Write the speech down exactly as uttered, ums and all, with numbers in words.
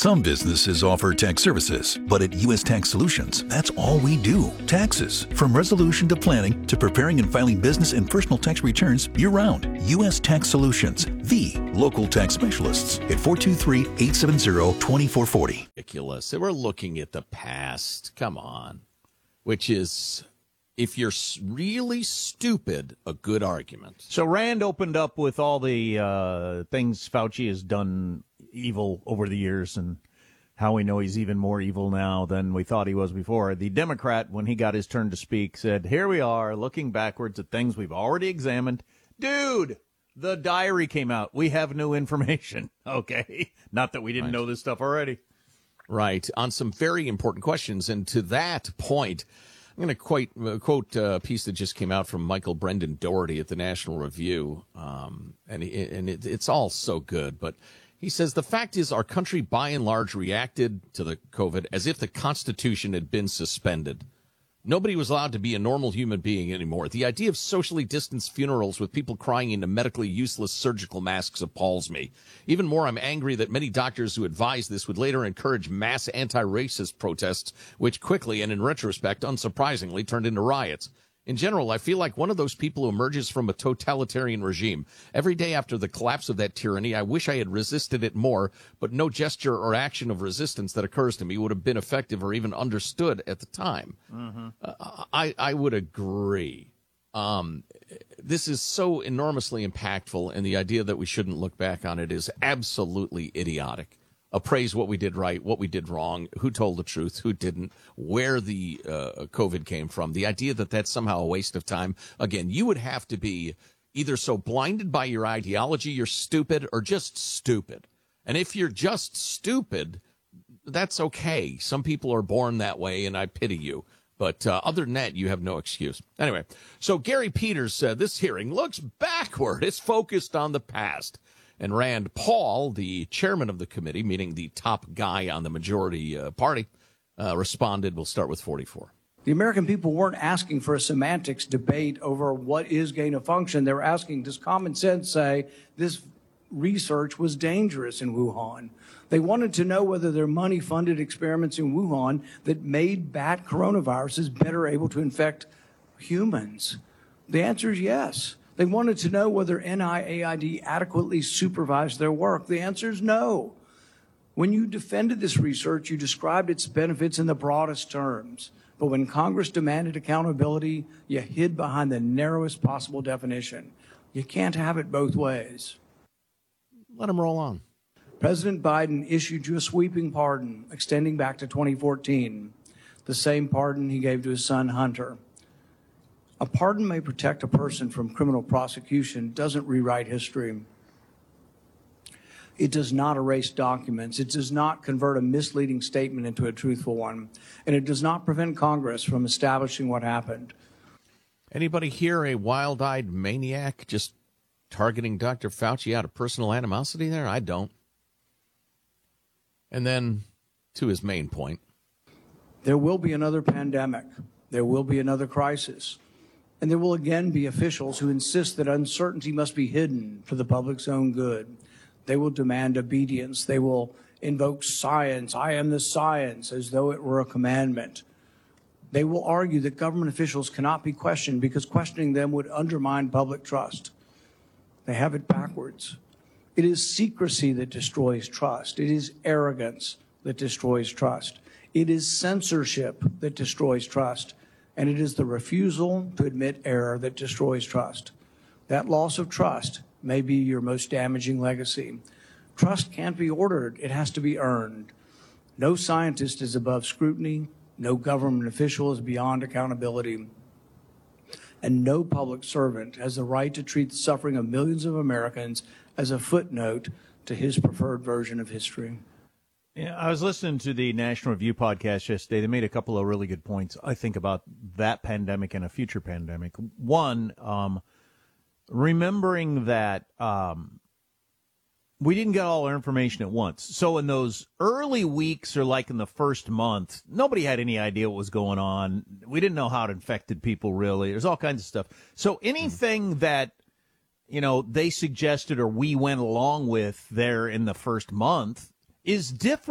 Some businesses offer tax services, but at U S Tax Solutions, that's all we do. Taxes. From resolution to planning to preparing and filing business and personal tax returns year-round. U S Tax Solutions, the local tax specialists at four two three, eight seven zero, two four four zero. Ridiculous. We're looking at the past. Come on. Which is, if you're really stupid, a good argument. So Rand opened up with all the uh, things Fauci has done evil over the years and how we know he's even more evil now than we thought he was before. The Democrat, when he got his turn to speak, said, here we are looking backwards at things we've already examined. Dude, the diary came out. We have new information. Okay. Not that we didn't right. know this stuff already. Right. On some very important questions. And to that point, I'm going to quote, uh, quote a piece that just came out from Michael Brendan Doherty at the National Review. Um, and he, and it, it's all so good. But he says, the fact is our country by and large reacted to the COVID as if the Constitution had been suspended. Nobody was allowed to be a normal human being anymore. The idea of socially distanced funerals with people crying into medically useless surgical masks appalls me. Even more, I'm angry that many doctors who advised this would later encourage mass anti-racist protests, which quickly and in retrospect, unsurprisingly, turned into riots. In general, I feel like one of those people who emerges from a totalitarian regime. Every day after the collapse of that tyranny, I wish I had resisted it more, but no gesture or action of resistance that occurs to me would have been effective or even understood at the time. Mm-hmm. Uh, I, I would agree. Um, this is so enormously impactful, and the idea that we shouldn't look back on it is absolutely idiotic. Appraise what we did right, what we did wrong, who told the truth, who didn't, where the uh, COVID came from. The idea that that's somehow a waste of time. Again, you would have to be either so blinded by your ideology you're stupid or just stupid. And if you're just stupid, that's okay. Some people are born that way, and I pity you. But uh, other than that, you have no excuse. Anyway, so Gary Peters said this hearing looks backward. It's focused on the past. And Rand Paul, the chairman of the committee, meaning the top guy on the majority uh, party, uh, responded. We'll start with forty-four. The American people weren't asking for a semantics debate over what is gain of function. They were asking, does common sense say this research was dangerous in Wuhan? They wanted to know whether their money-funded experiments in Wuhan that made bat coronaviruses better able to infect humans. The answer is yes. They wanted to know whether N I A I D adequately supervised their work. The answer is no. When you defended this research, you described its benefits in the broadest terms. But when Congress demanded accountability, you hid behind the narrowest possible definition. You can't have it both ways. Let him roll on. President Biden issued you a sweeping pardon extending back to twenty fourteen, the same pardon he gave to his son Hunter. A pardon may protect a person from criminal prosecution, doesn't rewrite history. It does not erase documents. It does not convert a misleading statement into a truthful one. And it does not prevent Congress from establishing what happened. Anybody here a wild-eyed maniac just targeting Doctor Fauci out of personal animosity there? I don't. And then to his main point. There will be another pandemic. There will be another crisis. And there will again be officials who insist that uncertainty must be hidden for the public's own good. They will demand obedience. They will invoke science. I am the science, as though it were a commandment. They will argue that government officials cannot be questioned because questioning them would undermine public trust. They have it backwards. It is secrecy that destroys trust. It is arrogance that destroys trust. It is censorship that destroys trust. And it is the refusal to admit error that destroys trust. That loss of trust may be your most damaging legacy. Trust can't be ordered. It has to be earned. No scientist is above scrutiny. No government official is beyond accountability. And no public servant has the right to treat the suffering of millions of Americans as a footnote to his preferred version of history. Yeah, I was listening to the National Review podcast yesterday. They made a couple of really good points, I think, about that pandemic and a future pandemic. One, um, remembering that um, we didn't get all our information at once. So in those early weeks or like in the first month, nobody had any idea what was going on. We didn't know how it infected people, really. There's all kinds of stuff. So anything that, you know, they suggested or we went along with there in the first month is different